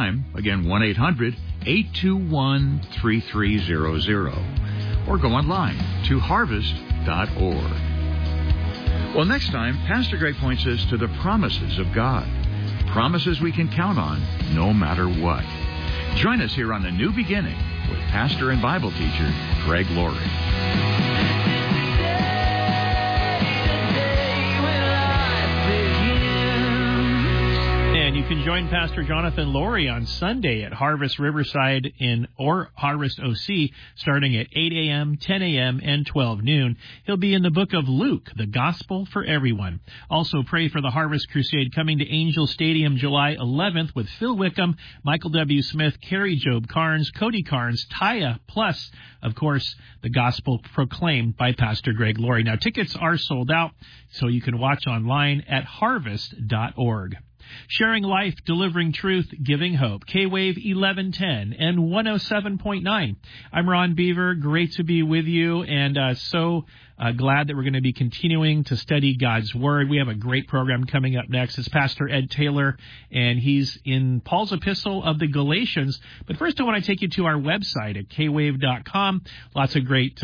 time. Again, 1-800-821-3300. Or go online to harvest.org. Well, next time, Pastor Greg points us to the promises of God. Promises we can count on no matter what. Join us here on A New Beginning with pastor and Bible teacher Greg Laurie. And you can join Pastor Jonathan Laurie on Sunday at Harvest Riverside or Harvest OC starting at 8 a.m., 10 a.m., and 12 noon. He'll be in the book of Luke, the Gospel for Everyone. Also pray for the Harvest Crusade coming to Angel Stadium July 11th with Phil Wickham, Michael W. Smith, Carrie Job Carnes, Cody Carnes, Taya, plus, of course, the Gospel proclaimed by Pastor Greg Laurie. Now, tickets are sold out, so you can watch online at harvest.org. Sharing life, delivering truth, giving hope. K-Wave 1110 and 107.9. I'm Ron Beaver. Great to be with you, and so glad that we're going to be continuing to study God's Word. We have a great program coming up next. It's Pastor Ed Taylor, and he's in Paul's epistle of the Galatians. But first, I want to take you to our website at kwave.com. Lots of great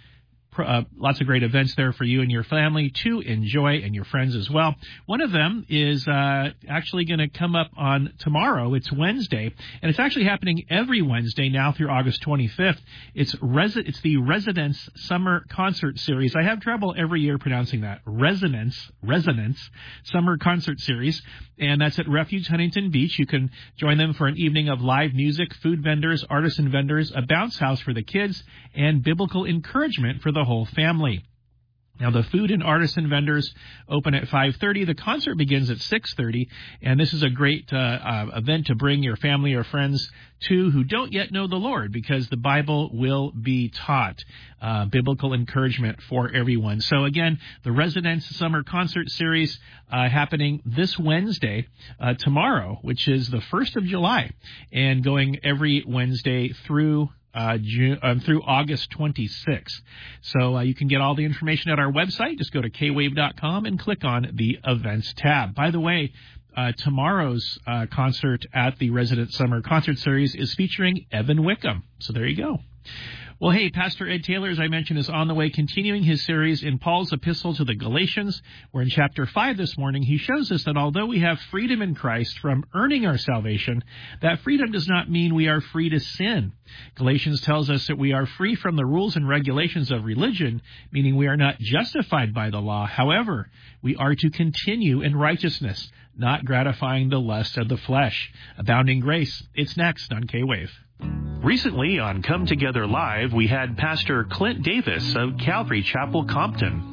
events there for you and your family to enjoy, and your friends as well. One of them is actually going to come up on tomorrow. It's Wednesday, and it's actually happening every Wednesday now through August 25th. It's the Resonance Summer Concert Series. I have trouble every year pronouncing that. Resonance Summer Concert Series, and that's at Refuge Huntington Beach. You can join them for an evening of live music, food vendors, artisan vendors, a bounce house for the kids, and biblical encouragement for the whole family. Now, the food and artisan vendors open at 5:30. The concert begins at 6:30, and this is a great event to bring your family or friends to who don't yet know the Lord, because the Bible will be taught. Biblical encouragement for everyone. So again, the Resonance Summer Concert Series happening this Wednesday, tomorrow, which is the 1st of July, and going every Wednesday through August 26th. So you can get all the information at our website. Just go to kwave.com and click on the Events tab. By the way, tomorrow's concert at the Resident Summer Concert Series is featuring Evan Wickham. So there you go. Well, hey, Pastor Ed Taylor, as I mentioned, is on the way, continuing his series in Paul's epistle to the Galatians, where in chapter 5 this morning, he shows us that although we have freedom in Christ from earning our salvation, that freedom does not mean we are free to sin. Galatians tells us that we are free from the rules and regulations of religion, meaning we are not justified by the law. However, we are to continue in righteousness, not gratifying the lust of the flesh. Abounding grace. It's next on K-Wave. Recently on Come Together Live, we had Pastor Clint Davis of Calvary Chapel, Compton.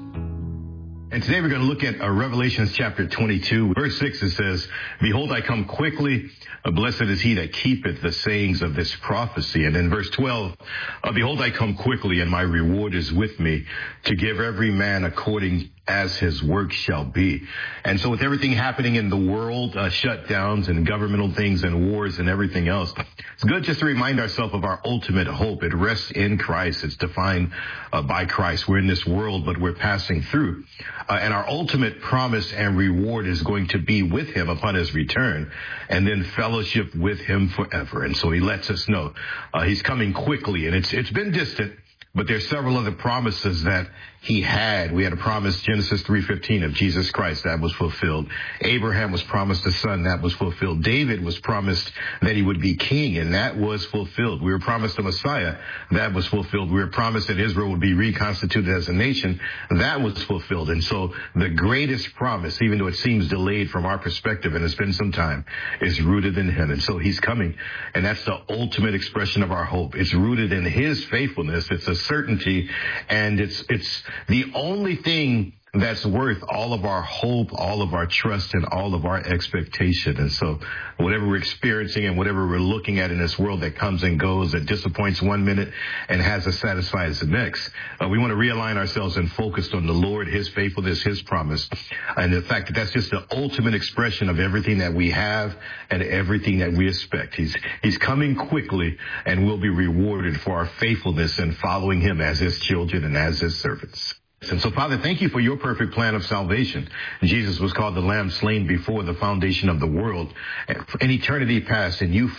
And today we're going to look at Revelation chapter 22. Verse 6, it says, "Behold, I come quickly. Blessed is he that keepeth the sayings of this prophecy." And in verse 12, "Behold, I come quickly, and my reward is with me, to give every man according as his work shall be." And so with everything happening in the world, shutdowns and governmental things and wars and everything else, it's good just to remind ourselves of our ultimate hope. It rests in Christ. It's defined by Christ. We're in this world, but we're passing through. And our ultimate promise and reward is going to be with him upon his return, and then fellowship with him forever. And so he lets us know he's coming quickly, and it's been distant. But there's several other promises that he had. We had a promise, Genesis 3:15, of Jesus Christ. That was fulfilled. Abraham was promised a son. That was fulfilled. David was promised that he would be king, and that was fulfilled. We were promised a Messiah. That was fulfilled. We were promised that Israel would be reconstituted as a nation. That was fulfilled. And so the greatest promise, even though it seems delayed from our perspective, and it's been some time, is rooted in him. And so he's coming, and that's the ultimate expression of our hope. It's rooted in his faithfulness. It's a certainty, and it's the only thing that's worth all of our hope, all of our trust, and all of our expectation. And so whatever we're experiencing and whatever we're looking at in this world that comes and goes, that disappoints one minute and has us satisfied the next, we want to realign ourselves and focus on the Lord, his faithfulness, his promise, and the fact that that's just the ultimate expression of everything that we have and everything that we expect. He's coming quickly, and we'll be rewarded for our faithfulness and following him as his children and as his servants. And so, Father, thank you for your perfect plan of salvation. Jesus was called the Lamb slain before the foundation of the world. In eternity past, and you